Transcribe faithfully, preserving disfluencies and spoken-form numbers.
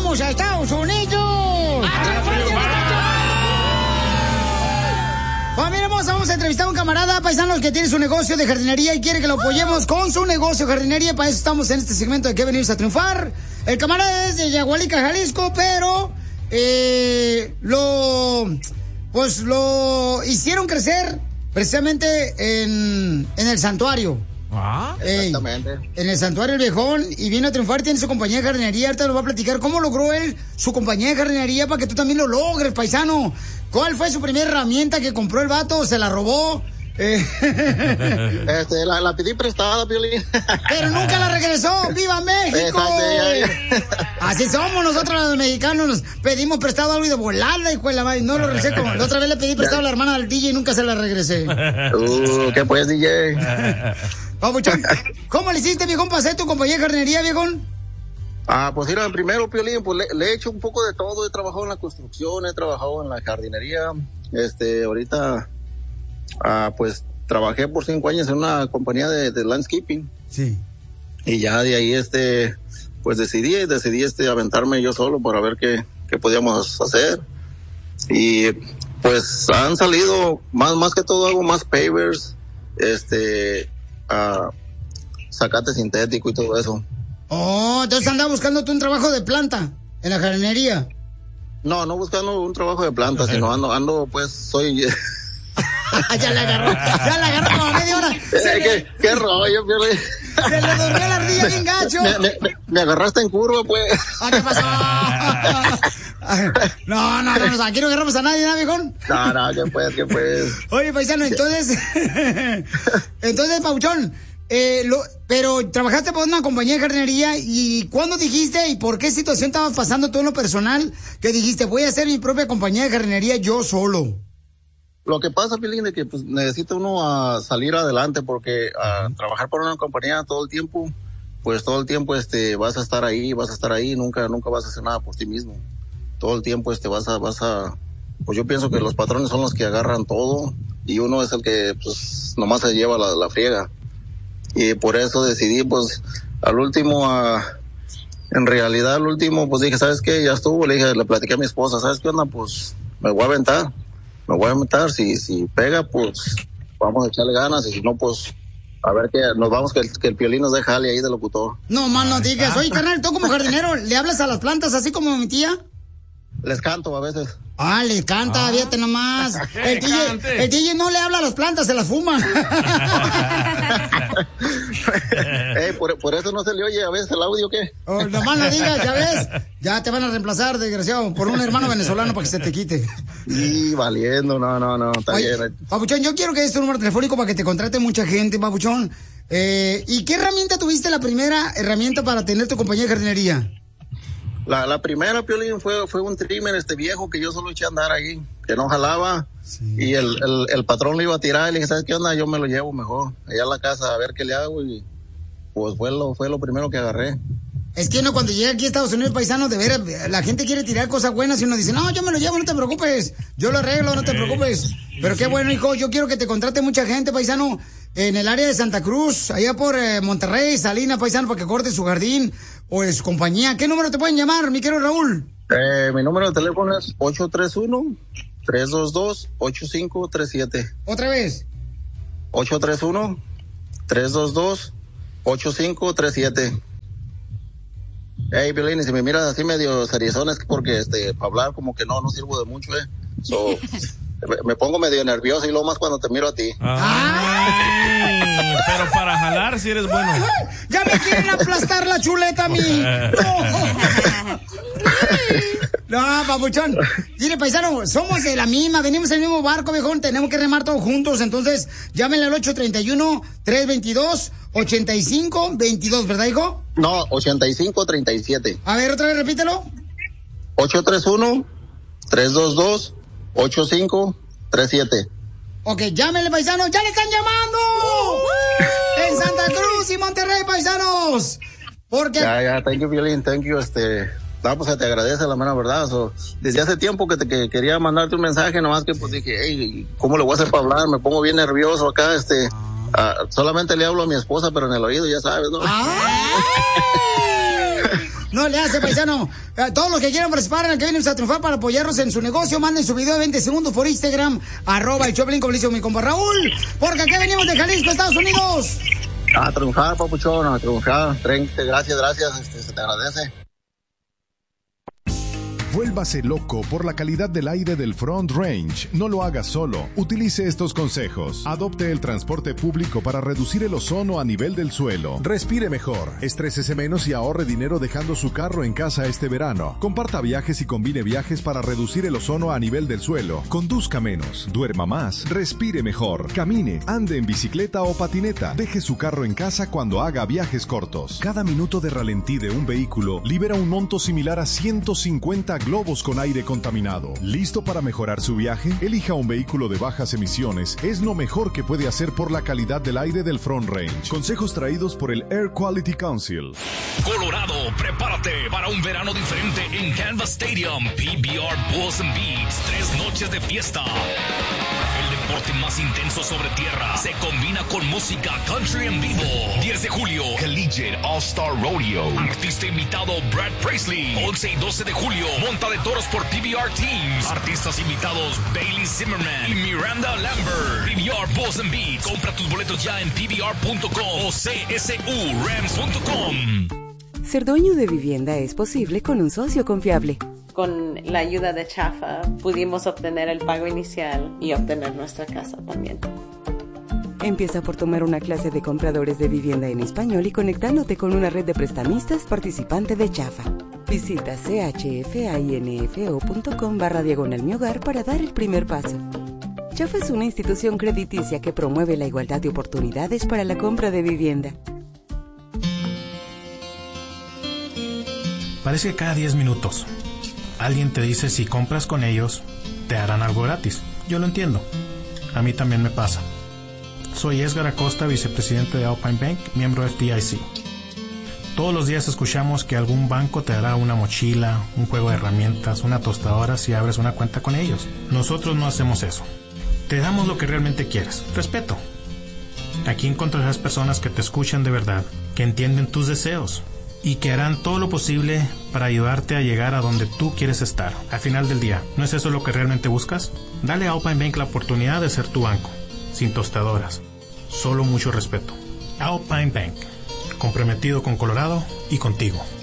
¡Vamos a Estados Unidos! Familia hermosa, vamos a entrevistar a un camarada, paisanos, que tiene su negocio de jardinería y quiere que lo apoyemos con su negocio de jardinería. Para eso estamos en este segmento de que venimos a triunfar. El camarada es de Yagualica, Jalisco, pero eh, lo, pues lo hicieron crecer precisamente en, en el santuario. Ah, Ey, exactamente. En el santuario El Viejón, y viene a triunfar, tiene su compañía de jardinería. Ahorita nos va a platicar cómo logró él su compañía de jardinería para que tú también lo logres, paisano. ¿Cuál fue su primera herramienta que compró el vato? ¿Se la robó? Eh. Este, la, la pedí prestada, Piolín. Pero nunca la regresó. ¡Viva México! Exacto, ya, ya. Así somos nosotros los mexicanos. Nos pedimos prestado algo y de volada, hijo de la madre. No lo regresé como... La otra vez le pedí prestado a la hermana del D J y nunca se la regresé. Uh, ¿qué pues, D J? Papuchón, ¿cómo le hiciste, viejón, para hacer tu compañía de jardinería, viejón? Ah, pues mira, primero, Piolín, pues le, le he hecho un poco de todo. He trabajado en la construcción, he trabajado en la jardinería. Este, ahorita, ah, pues trabajé por cinco años en una compañía de, de landscaping. Sí. Y ya de ahí, este, pues decidí, decidí, este, aventarme yo solo para ver qué, qué podíamos hacer. Y pues han salido, más, más que todo hago más pavers, este, ah, zacate sintético y todo eso. Oh, entonces andaba buscando tú un trabajo de planta en la jardinería. No, no buscando un trabajo de planta, sino ando, ando, pues, soy... Ya la agarró, ya la agarró como a media hora. ¿Qué, le... ¿Qué rollo, Piolín? Se le durmió la ardilla bien gacho. Me, me, me agarraste en curva, pues. ¿Ah, qué pasó? No, no, no, aquí no agarramos a nadie, ¿no, viejón? No, no, ¿qué pues, qué pues? Oye, paisano, entonces... Entonces, Pauchón, eh, lo, pero trabajaste por una compañía de jardinería, ¿y cuándo dijiste y por qué situación estabas pasando tú en lo personal que dijiste, voy a hacer mi propia compañía de jardinería yo solo? Lo que pasa, Pilín, de que pues, necesita uno a salir adelante porque a trabajar por una compañía todo el tiempo, pues todo el tiempo este vas a estar ahí, vas a estar ahí, nunca nunca vas a hacer nada por ti mismo. Todo el tiempo este vas a vas a pues yo pienso que los patrones son los que agarran todo y uno es el que pues nomás se lleva la, la friega. Y por eso decidí pues al último a en realidad al último pues dije, ¿sabes qué? Ya estuvo, le dije, le platiqué a mi esposa, ¿sabes qué onda? Pues me voy a aventar. Me voy a meter, si, si pega, pues vamos a echarle ganas, y si no, pues a ver que nos vamos, que el, que el Piolín nos deja ahí de locutor. No, más no digas. Oye, carnal, tú como jardinero, ¿le hablas a las plantas así como mi tía? Les canto a veces. Ah, le canta, ah. Fíjate nomás. El D J, el D J no le habla a las plantas, se las fuma. Ey, por, por eso no se le oye a veces el audio, ¿qué? Oh, nomás no digas, ya ves. Ya te van a reemplazar, desgraciado, por un hermano venezolano para que se te quite. Y valiendo, no, no, no, está Oye, bien. Papuchón, yo quiero que des tu número telefónico para que te contrate mucha gente, Papuchón. Eh, ¿Y qué herramienta tuviste, la primera herramienta para tener tu compañía de jardinería? La, la primera, Piolín, fue, fue un trimmer este viejo que yo solo eché a andar ahí, que no jalaba, sí. Y el, el, el patrón lo iba a tirar y le dije, ¿sabes qué onda? Yo me lo llevo mejor allá a la casa a ver qué le hago, y pues fue lo, fue lo primero que agarré. Es que no, cuando llega aquí a Estados Unidos, paisano, de veras, la gente quiere tirar cosas buenas y uno dice, no, yo me lo llevo, no te preocupes, yo lo arreglo, no te preocupes. Pero qué bueno, hijo, yo quiero que te contrate mucha gente, paisano, en el área de Santa Cruz, allá por eh, Monterrey, Salinas, paisano, para que corte su jardín o de su compañía. ¿Qué número te pueden llamar, mi querido Raúl? Eh, mi número de teléfono es ocho tres uno, tres dos dos, ocho cinco tres siete. ¿Otra vez? ocho tres uno, tres dos dos, ocho cinco tres siete. Hey, Piolín, y si me miras así medio seriezón es porque este, para hablar como que no, no sirvo de mucho, eh. So, me, me pongo medio nervioso y luego más cuando te miro a ti. Ay, pero para jalar si eres bueno. Ya me quieren aplastar la chuleta a mí. No, papuchón. Mire, paisano, somos de la misma, venimos en el mismo barco, viejón, tenemos que remar todos juntos, entonces llámenle al ocho tres uno, tres dos dos, ocho cinco dos dos, ¿verdad, hijo? No, ochenta y cinco treinta y siete. A ver, otra vez, repítelo. ocho tres uno, tres dos dos, ocho cinco tres siete. Ok, llámenle, paisanos, ¡ya le están llamando! Uh, en Santa Cruz y Monterrey, paisanos. Porque... Ya, ya, thank you, Piolín, thank you, este... No, pues te agradece la mera verdad. So, desde hace tiempo que te que quería mandarte un mensaje, nomás que pues dije, hey, ¿cómo le voy a hacer para hablar? Me pongo bien nervioso acá, este, uh, solamente le hablo a mi esposa, pero en el oído, ya sabes, ¿no? No, No le hace, paisano. A todos los que quieran participar en el que venimos a triunfar para apoyarnos en su negocio, manden su video de veinte segundos por Instagram, arroba el Choplin, como le dice mi compa Raúl, porque aquí venimos de Jalisco, Estados Unidos. A triunfar, papuchón, a triunfar. Treinta, gracias, gracias, este, se te agradece. Vuélvase loco por la calidad del aire del Front Range. No lo haga solo. Utilice estos consejos. Adopte el transporte público para reducir el ozono a nivel del suelo. Respire mejor. Estrésese menos y ahorre dinero dejando su carro en casa este verano. Comparta viajes y combine viajes para reducir el ozono a nivel del suelo. Conduzca menos. Duerma más. Respire mejor. Camine. Ande en bicicleta o patineta. Deje su carro en casa cuando haga viajes cortos. Cada minuto de ralentí de un vehículo libera un monto similar a ciento cincuenta globos con aire contaminado. ¿Listo para mejorar su viaje? Elija un vehículo de bajas emisiones. Es lo mejor que puede hacer por la calidad del aire del Front Range. Consejos traídos por el Air Quality Council. Colorado, prepárate para un verano diferente en Canvas Stadium. P B R Bulls and Beats. Tres noches de fiesta. El deporte más intenso sobre tierra se combina con música country en vivo. diez de julio, Collegiate All-Star Rodeo. Artista invitado Brad Paisley. once y doce de julio, monta de toros por P B R Teams. Artistas invitados Bailey Zimmerman y Miranda Lambert. P B R Bulls and Beats. Compra tus boletos ya en P B R punto com o C S U Rams punto com. Ser dueño de vivienda es posible con un socio confiable. Con la ayuda de Chafa pudimos obtener el pago inicial y obtener nuestra casa también. Empieza por tomar una clase de compradores de vivienda en español y conectándote con una red de prestamistas participante de Chafa. Visita chfainfo.com barra diagonal mi hogar para dar el primer paso. Chafa es una institución crediticia que promueve la igualdad de oportunidades para la compra de vivienda. Parece que cada diez minutos alguien te dice si compras con ellos, te harán algo gratis. Yo lo entiendo. A mí también me pasa. Soy Edgar Acosta, vicepresidente de Alpine Bank, miembro de F D I C. Todos los días escuchamos que algún banco te dará una mochila, un juego de herramientas, una tostadora si abres una cuenta con ellos. Nosotros no hacemos eso. Te damos lo que realmente quieres. Respeto. Aquí encontrarás personas que te escuchan de verdad, que entienden tus deseos y que harán todo lo posible para ayudarte a llegar a donde tú quieres estar. Al final del día, ¿no es eso lo que realmente buscas? Dale a Alpine Bank la oportunidad de ser tu banco, sin tostadoras, solo mucho respeto. Alpine Bank, comprometido con Colorado y contigo.